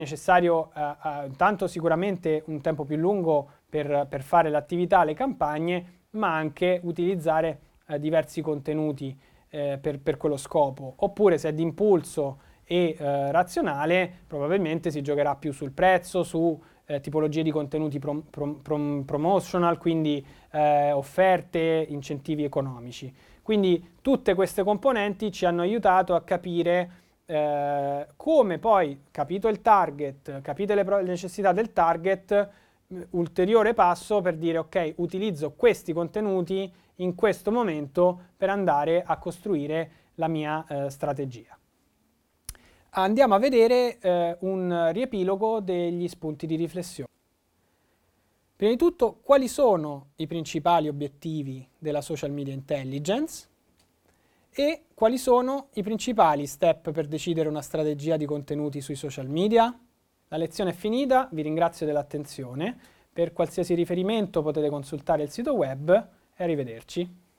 necessario tanto sicuramente un tempo più lungo per fare l'attività, le campagne, ma anche utilizzare diversi contenuti per quello scopo. Oppure se è di impulso e razionale, probabilmente si giocherà più sul prezzo, su tipologie di contenuti promotional, quindi offerte, incentivi economici. Quindi tutte queste componenti ci hanno aiutato a capire come poi, capito il target, capite le necessità del target, ulteriore passo per dire ok, utilizzo questi contenuti in questo momento per andare a costruire la mia strategia. Andiamo a vedere un riepilogo degli spunti di riflessione. Prima di tutto, quali sono i principali obiettivi della social media intelligence e quali sono i principali step per decidere una strategia di contenuti sui social media? La lezione è finita, vi ringrazio dell'attenzione. Per qualsiasi riferimento potete consultare il sito web e arrivederci.